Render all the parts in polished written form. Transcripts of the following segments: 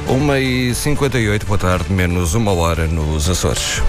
1h58, boa tarde, menos uma hora nos Açores.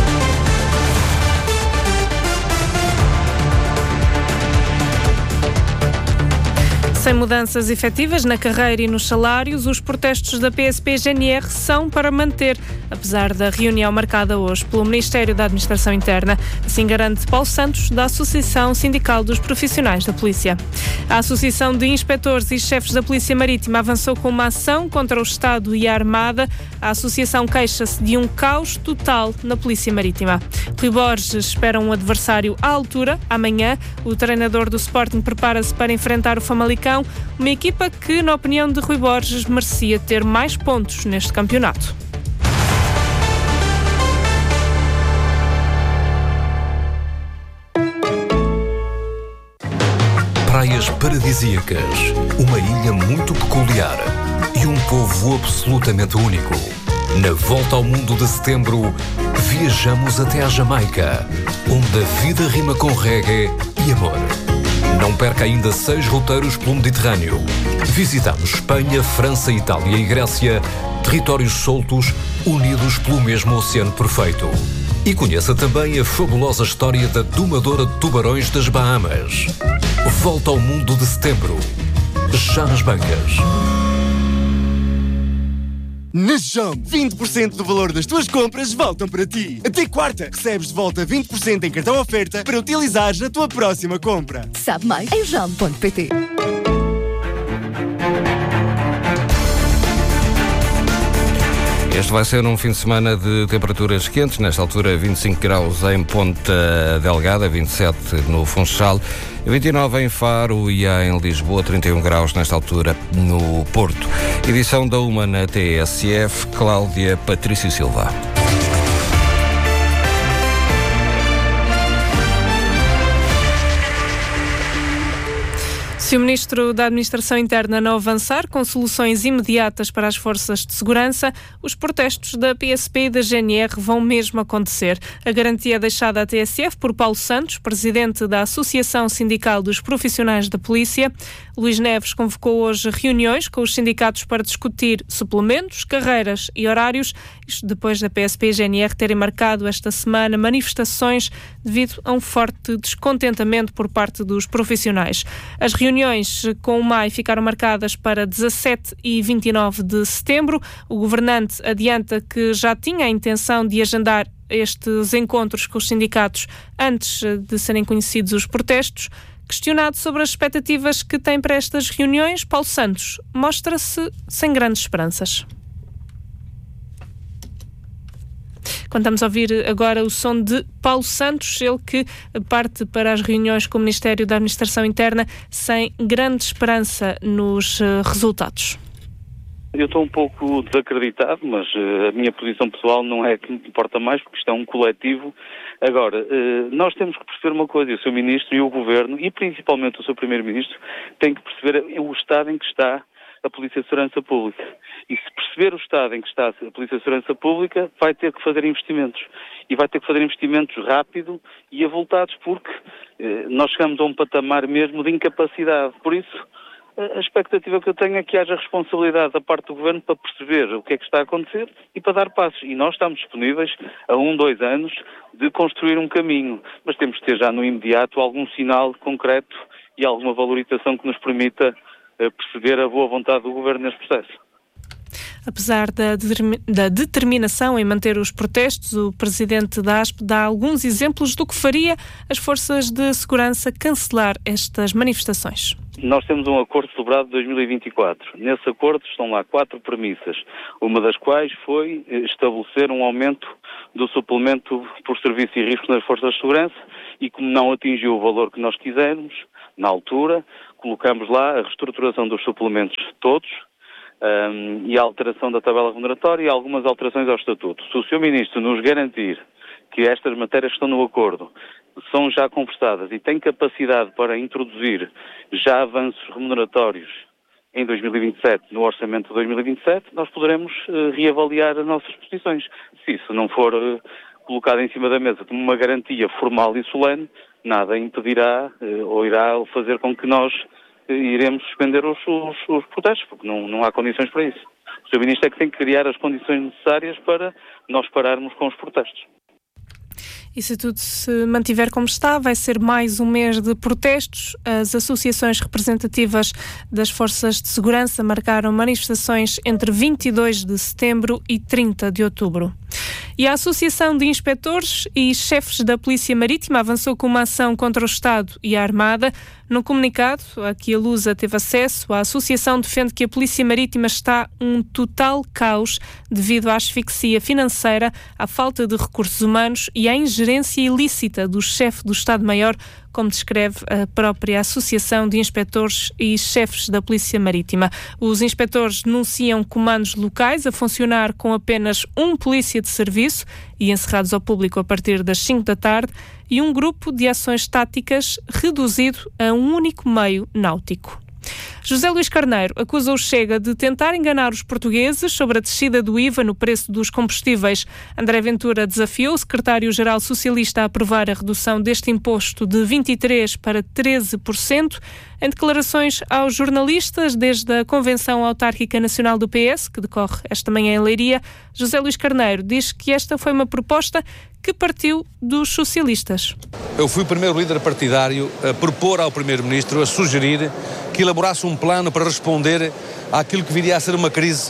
Sem mudanças efetivas na carreira e nos salários, os protestos da PSP-GNR são para manter, apesar da reunião marcada hoje pelo Ministério da Administração Interna. Assim garante Paulo Santos, da Associação Sindical dos Profissionais da Polícia. A Associação de Inspetores e Chefes da Polícia Marítima avançou com uma ação contra o Estado e a Armada. A associação queixa-se de um caos total na Polícia Marítima. Rui Borges espera um adversário à altura. Amanhã, o treinador do Sporting prepara-se para enfrentar o Famalicão, uma equipa que, na opinião de Rui Borges, merecia ter mais pontos neste campeonato. Praias paradisíacas, uma ilha muito peculiar e um povo absolutamente único. Na volta ao mundo de setembro, viajamos até à Jamaica, onde a vida rima com reggae e amor. Não perca ainda 6 roteiros pelo Mediterrâneo. Visitamos Espanha, França, Itália e Grécia, territórios soltos, unidos pelo mesmo oceano perfeito. E conheça também a fabulosa história da domadora de tubarões das Bahamas. Volta ao mundo de setembro, já nas bancas. Na JOM, 20% do valor das tuas compras voltam para ti. Até quarta, recebes de volta 20% em cartão oferta para utilizares na tua próxima compra. Sabe mais em jom.pt. Este vai ser um fim de semana de temperaturas quentes, nesta altura 25 graus em Ponta Delgada, 27 no Funchal, 29 em Faro e em Lisboa, 31 graus nesta altura no Porto. Edição da UMA na TSF, Cláudia Patrício Silva. Se o Ministro da Administração Interna não avançar com soluções imediatas para as forças de segurança, os protestos da PSP e da GNR vão mesmo acontecer. A garantia deixada à TSF por Paulo Santos, presidente da Associação Sindical dos Profissionais da Polícia. Luís Neves convocou hoje reuniões com os sindicatos para discutir suplementos, carreiras e horários, isto depois da PSP e GNR terem marcado esta semana manifestações devido a um forte descontentamento por parte dos profissionais. As reuniões com o MAI ficaram marcadas para 17 e 29 de setembro. O governante adianta que já tinha a intenção de agendar estes encontros com os sindicatos antes de serem conhecidos os protestos. Questionado sobre as expectativas que tem para estas reuniões, Paulo Santos mostra-se sem grandes esperanças. Contamos a ouvir agora o som de Paulo Santos, ele que parte para as reuniões com o Ministério da Administração Interna sem grande esperança nos resultados. Eu estou um pouco desacreditado, mas a minha posição pessoal não é que me importa mais, porque isto é um coletivo. Agora, nós temos que perceber uma coisa, o Sr. Ministro e o Governo, e principalmente o Sr. Primeiro-Ministro, têm que perceber o estado em que está a Polícia de Segurança Pública. E se perceber o estado em que está a Polícia de Segurança Pública, vai ter que fazer investimentos. E vai ter que fazer investimentos rápido e avultados, porque nós chegamos a um patamar mesmo de incapacidade. Por isso, a expectativa que eu tenho é que haja responsabilidade da parte do Governo para perceber o que é que está a acontecer e para dar passos. E nós estamos disponíveis a 2 anos de construir um caminho. Mas temos que ter já no imediato algum sinal concreto e alguma valorização que nos permita perceber a boa vontade do Governo neste processo. Apesar da determinação em manter os protestos, o presidente da ASP dá alguns exemplos do que faria as forças de segurança cancelar estas manifestações. Nós temos um acordo celebrado de 2024. Nesse acordo estão lá 4 premissas, uma das quais foi estabelecer um aumento do suplemento por serviço e risco nas forças de segurança e, como não atingiu o valor que nós quisermos, na altura, colocamos lá a reestruturação dos suplementos todos, e a alteração da tabela remuneratória e algumas alterações ao Estatuto. Se o Sr. Ministro nos garantir que estas matérias que estão no acordo são já conversadas e tem capacidade para introduzir já avanços remuneratórios em 2027, no orçamento de 2027, nós poderemos reavaliar as nossas posições. Se isso não for colocado em cima da mesa como uma garantia formal e solene, nada impedirá ou irá fazer com que nós iremos suspender os protestos, porque não há condições para isso. O Sr. Ministro é que tem que criar as condições necessárias para nós pararmos com os protestos. E se tudo se mantiver como está, vai ser mais um mês de protestos. As associações representativas das forças de segurança marcaram manifestações entre 22 de setembro e 30 de outubro. E a Associação de Inspetores e Chefes da Polícia Marítima avançou com uma ação contra o Estado e a Armada. Num comunicado a que a Lusa teve acesso, a Associação defende que a Polícia Marítima está um total caos devido à asfixia financeira, à falta de recursos humanos e à ingerência ilícita do chefe do Estado-Maior, como descreve a própria Associação de Inspetores e Chefes da Polícia Marítima. Os inspetores denunciam comandos locais a funcionar com apenas um polícia de serviço e encerrados ao público a partir das 5 da tarde e um grupo de ações táticas reduzido a um único meio náutico. José Luís Carneiro acusa o Chega de tentar enganar os portugueses sobre a descida do IVA no preço dos combustíveis. André Ventura desafiou o secretário-geral socialista a aprovar a redução deste imposto de 23% para 13%. Em declarações aos jornalistas, desde a Convenção Autárquica Nacional do PS, que decorre esta manhã em Leiria, José Luís Carneiro diz que esta foi uma proposta que partiu dos socialistas. Eu fui o primeiro líder partidário a propor ao Primeiro-Ministro, a sugerir que elaborasse um plano para responder àquilo que viria a ser uma crise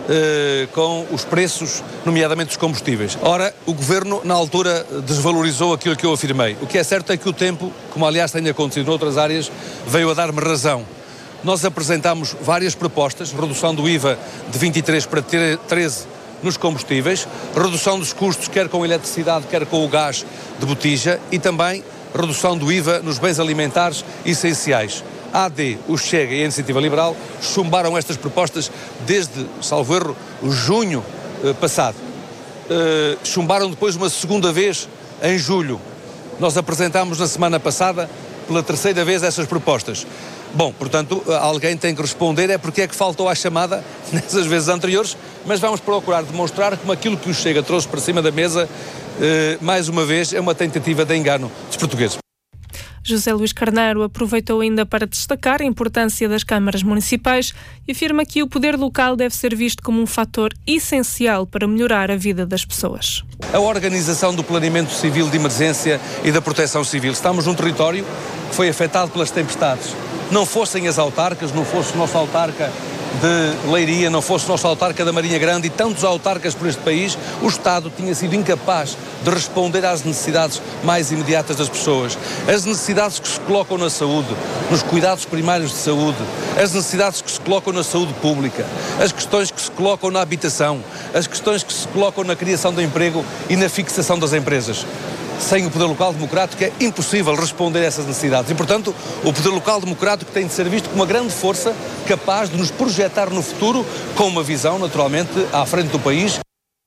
com os preços, nomeadamente dos combustíveis. Ora, o Governo, na altura, desvalorizou aquilo que eu afirmei. O que é certo é que o tempo, como aliás tem acontecido noutras áreas, veio a dar-me razão. Nós apresentámos várias propostas, redução do IVA de 23% para 13% nos combustíveis, redução dos custos, quer com a eletricidade, quer com o gás de botija, e também redução do IVA nos bens alimentares essenciais. A AD, o Chega e a Iniciativa Liberal chumbaram estas propostas desde, salvo erro, junho passado. Chumbaram depois uma segunda vez em julho. Nós apresentámos na semana passada pela terceira vez essas propostas. Bom, portanto, alguém tem que responder é porque é que faltou à chamada nessas vezes anteriores, mas vamos procurar demonstrar como aquilo que o Chega trouxe para cima da mesa, mais uma vez, é uma tentativa de engano dos portugueses. José Luís Carneiro aproveitou ainda para destacar a importância das câmaras municipais e afirma que o poder local deve ser visto como um fator essencial para melhorar a vida das pessoas. A organização do planeamento civil de emergência e da proteção civil. Estamos num território que foi afetado pelas tempestades. Não fossem as autarcas, não fosse o nosso autarca de Leiria, não fosse o nosso autarca da Marinha Grande e tantos autarcas por este país, o Estado tinha sido incapaz de responder às necessidades mais imediatas das pessoas. As necessidades que se colocam na saúde, nos cuidados primários de saúde, as necessidades que se colocam na saúde pública, as questões que se colocam na habitação, as questões que se colocam na criação de emprego e na fixação das empresas. Sem o poder local democrático é impossível responder a essas necessidades. E, portanto, o poder local democrático tem de ser visto como uma grande força capaz de nos projetar no futuro com uma visão, naturalmente, à frente do país.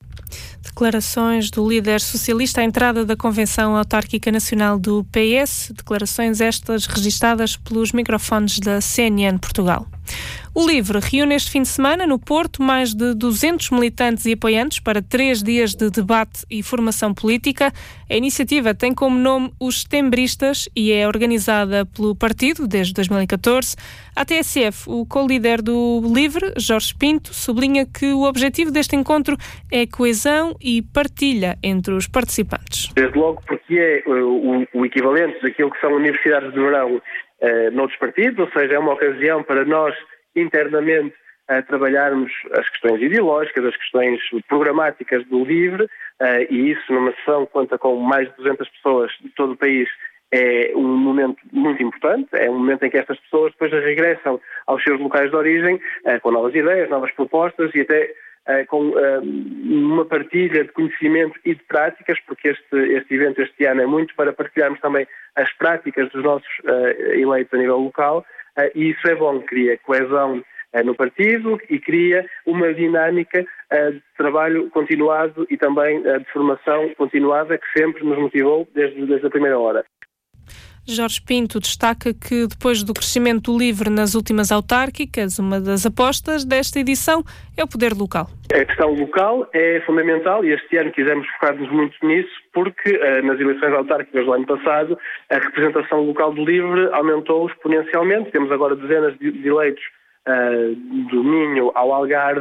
Declarações do líder socialista à entrada da Convenção Autárquica Nacional do PS, declarações estas registadas pelos microfones da CNN Portugal. O LIVRE reúne este fim de semana no Porto mais de 200 militantes e apoiantes para 3 dias de debate e formação política. A iniciativa tem como nome os Setembristas e é organizada pelo partido desde 2014. A TSF, o co-líder do LIVRE, Jorge Pinto, sublinha que o objetivo deste encontro é coesão e partilha entre os participantes. Desde logo porque é o equivalente daquilo que são universidades de verão noutros partidos, ou seja, é uma ocasião para nós internamente trabalharmos as questões ideológicas, as questões programáticas do LIVRE, e isso numa sessão que conta com mais de 200 pessoas de todo o país é um momento muito importante, é um momento em que estas pessoas depois regressam aos seus locais de origem com novas ideias, novas propostas e até com uma partilha de conhecimento e de práticas, porque este evento este ano é muito para partilharmos também as práticas dos nossos eleitos a nível local, e isso é bom, cria coesão no partido e cria uma dinâmica de trabalho continuado e também de formação continuada que sempre nos motivou desde a primeira hora. Jorge Pinto destaca que depois do crescimento do LIVRE nas últimas autárquicas, uma das apostas desta edição é o poder local. A questão local é fundamental e este ano quisemos focar-nos muito nisso porque nas eleições autárquicas do ano passado a representação local do LIVRE aumentou exponencialmente. Temos agora dezenas de eleitos do Minho ao Algarve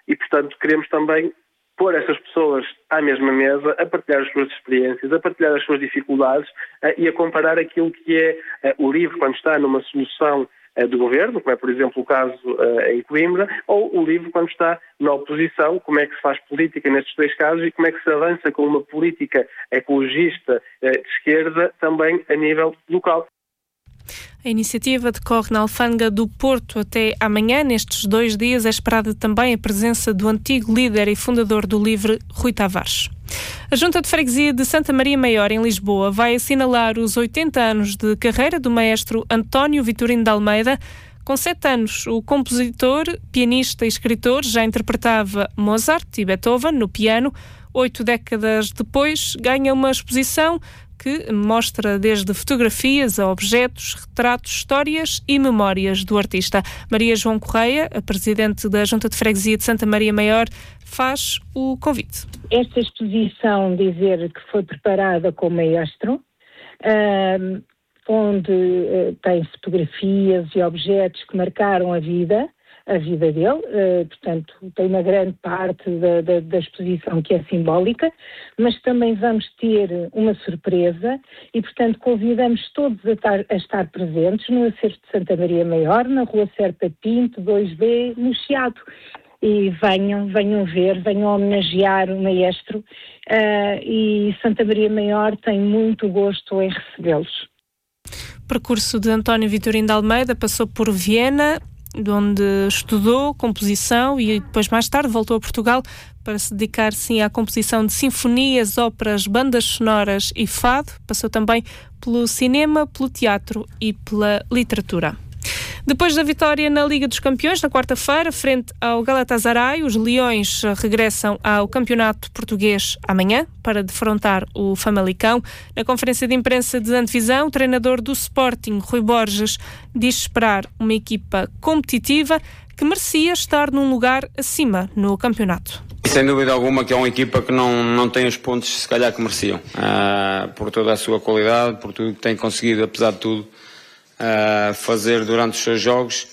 e, portanto, queremos também pôr essas pessoas à mesma mesa, a partilhar as suas experiências, a partilhar as suas dificuldades e a comparar aquilo que é o LIVRE quando está numa solução do governo, como é, por exemplo, o caso em Coimbra, ou o LIVRE quando está na oposição, como é que se faz política nestes dois casos e como é que se avança com uma política ecologista de esquerda também a nível local. A iniciativa decorre na Alfândega do Porto até amanhã. Nestes 2 dias é esperada também a presença do antigo líder e fundador do LIVRE, Rui Tavares. A Junta de Freguesia de Santa Maria Maior, em Lisboa, vai assinalar os 80 anos de carreira do maestro António Vitorino de Almeida. Com 7 anos, o compositor, pianista e escritor já interpretava Mozart e Beethoven no piano. 8 décadas depois, ganha uma exposição que mostra desde fotografias a objetos, retratos, histórias e memórias do artista. Maria João Correia, a presidente da Junta de Freguesia de Santa Maria Maior, faz o convite. Esta exposição, dizer que foi preparada com o maestro, onde tem fotografias e objetos que marcaram a vida dele, portanto tem uma grande parte da exposição que é simbólica, mas também vamos ter uma surpresa e, portanto, convidamos todos a estar presentes no acervo de Santa Maria Maior, na Rua Serpa Pinto, 2B, no Chiado. E venham ver, venham homenagear o maestro e Santa Maria Maior tem muito gosto em recebê-los. O percurso de António Vitorino de Almeida passou por Viena, onde estudou composição e depois mais tarde voltou a Portugal para se dedicar sim à composição de sinfonias, óperas, bandas sonoras e fado. Passou também pelo cinema, pelo teatro e pela literatura. Depois da vitória na Liga dos Campeões, na quarta-feira, frente ao Galatasaray, os Leões regressam ao Campeonato Português amanhã para defrontar o Famalicão. Na conferência de imprensa de antevisão, o treinador do Sporting, Rui Borges, diz esperar uma equipa competitiva que merecia estar num lugar acima no campeonato. Sem dúvida alguma que é uma equipa que não tem os pontos, se calhar, que mereciam. Por toda a sua qualidade, por tudo que tem conseguido, apesar de tudo, fazer durante os seus jogos.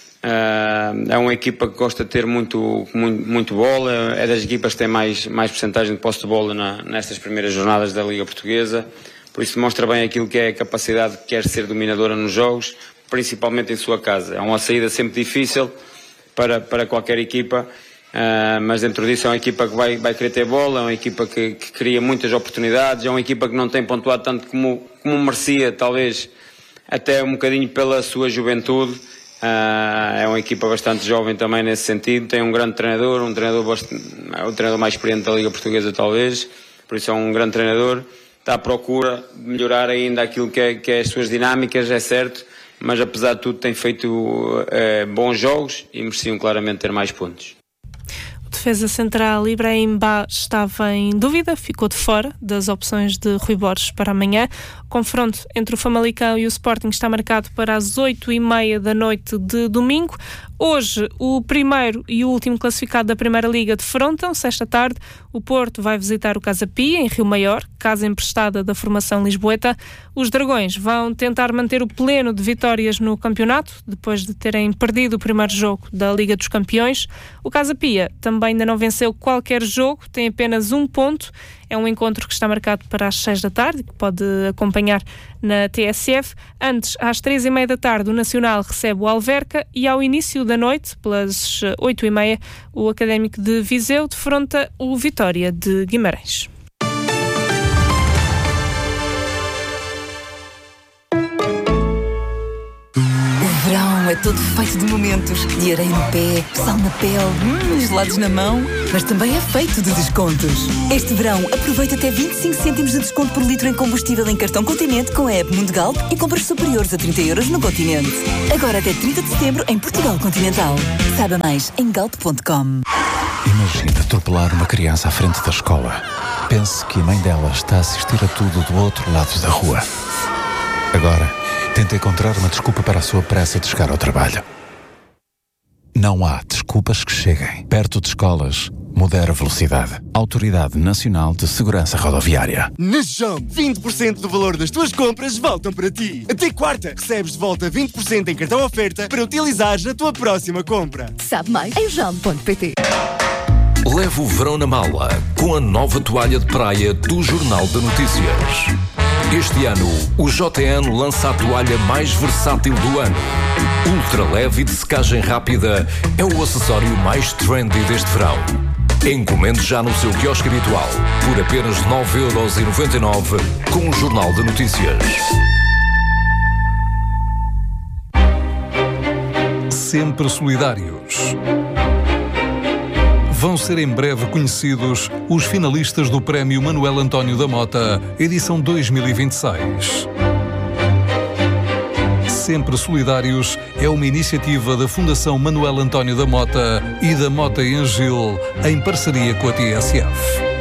É uma equipa que gosta de ter muito bola, é das equipas que tem mais percentagem de posse de bola nestas primeiras jornadas da Liga Portuguesa, por isso mostra bem aquilo que é a capacidade que quer ser dominadora nos jogos, principalmente em sua casa. É uma saída sempre difícil para qualquer equipa, mas dentro disso é uma equipa que vai querer ter bola, é uma equipa que cria muitas oportunidades, é uma equipa que não tem pontuado tanto como merecia, talvez até um bocadinho pela sua juventude. É uma equipa bastante jovem também nesse sentido, tem um grande treinador, o treinador mais experiente da Liga Portuguesa talvez, por isso é um grande treinador, está à procura de melhorar ainda aquilo que é as suas dinâmicas, é certo, mas apesar de tudo tem feito bons jogos e mereciam claramente ter mais pontos. Defesa central Ibrahim Ba estava em dúvida, ficou de fora das opções de Rui Borges para amanhã. O confronto entre o Famalicão e o Sporting está marcado para as 8h30 da noite de domingo. Hoje, o primeiro e o último classificado da Primeira Liga defrontam. Sexta tarde, o Porto vai visitar o Casa Pia, em Rio Maior, casa emprestada da formação lisboeta. Os Dragões vão tentar manter o pleno de vitórias no campeonato, depois de terem perdido o primeiro jogo da Liga dos Campeões. O Casa Pia também ainda não venceu qualquer jogo, tem apenas 1 ponto. É um encontro que está marcado para as 6 da tarde, que pode acompanhar na TSF. Antes, às 3h30 da tarde, o Nacional recebe o Alverca e ao início da noite, pelas 8h30, o Académico de Viseu defronta o Vitória de Guimarães. O verão é todo feito de momentos, de areia no pé, sal na pele, gelados na mão, mas também é feito de descontos. Este verão, aproveita até 25 cêntimos de desconto por litro em combustível em cartão Continente com a app Mundo Galp e compras superiores a 30 € no Continente. Agora até 30 de setembro em Portugal Continental. Saiba mais em galp.com. Imagina atropelar uma criança à frente da escola. Pense que a mãe dela está a assistir a tudo do outro lado da rua. Agora, tenta encontrar uma desculpa para a sua pressa de chegar ao trabalho. Não há desculpas que cheguem. Perto de escolas, modera a velocidade. Autoridade Nacional de Segurança Rodoviária. Na JOM, 20% do valor das tuas compras voltam para ti. Até quarta, recebes de volta 20% em cartão oferta para utilizares na tua próxima compra. Sabe mais em jom.pt. Leve o verão na mala com a nova toalha de praia do Jornal de Notícias. Este ano, o JN lança a toalha mais versátil do ano. Ultra leve e de secagem rápida é o acessório mais trendy deste verão. Encomende já no seu quiosque habitual por apenas 9,99€ com o Jornal de Notícias. Sempre solidários. Vão ser em breve conhecidos os finalistas do Prémio Manuel António da Mota, edição 2026. Sempre Solidários é uma iniciativa da Fundação Manuel António da Mota e da Mota em Gil, em parceria com a TSF.